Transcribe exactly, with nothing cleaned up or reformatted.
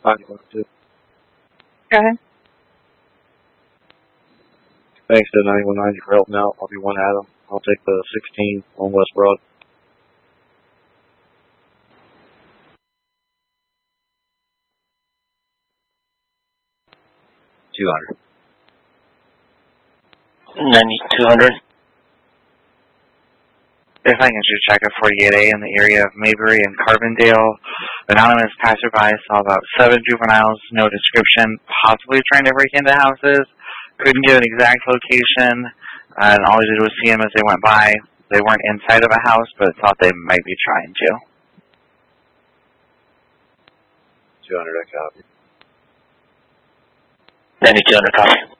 ninety-one oh two. Go ahead. Thanks to ninety-one ninety for helping out. I'll be one Adam. I'll take the sixteen on West Broad. two hundred. ninety-two hundred. If I can just check a forty-eight A in the area of Maybury and Carbondale. Anonymous passerby saw about seven juveniles, no description, possibly trying to break into houses. Couldn't give an exact location, and all they did was see them as they went by. They weren't inside of a house, but thought they might be trying to. two hundred, I copy. ninety-two hundred copy.